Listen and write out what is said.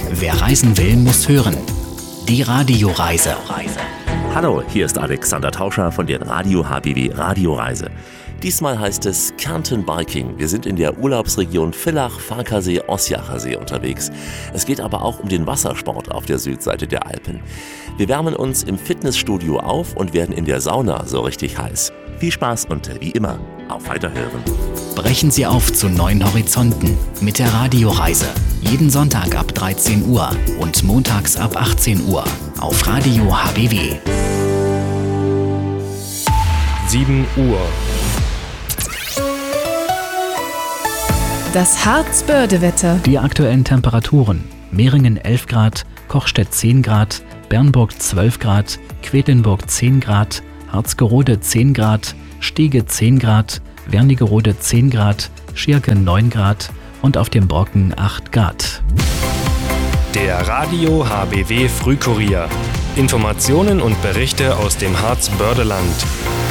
Wer reisen will, muss hören. Die Radioreise. Hallo, hier ist Alexander Tauscher von der Radio HBW Radioreise. Diesmal heißt es Kärnten Biking. Wir sind in der Urlaubsregion Villach, Farkasee, Ossiacher See unterwegs. Es geht aber auch um den Wassersport auf der Südseite der Alpen. Wir wärmen uns im Fitnessstudio auf und werden in der Sauna so richtig heiß. Viel Spaß und wie immer, auf Weiterhören. Brechen Sie auf zu neuen Horizonten mit der Radioreise. Jeden Sonntag ab 13 Uhr und montags ab 18 Uhr auf Radio HBW. 7 Uhr. Das Harz-Börde-Wetter. Die aktuellen Temperaturen: Meringen 11 Grad, Kochstedt 10 Grad, Bernburg 12 Grad, Quedlinburg 10 Grad, Harzgerode 10 Grad, Stege 10 Grad, Wernigerode 10 Grad, Schirke 9 Grad und auf dem Brocken 8 Grad. Der Radio HBW Frühkurier. Informationen und Berichte aus dem Harz-Bördeland.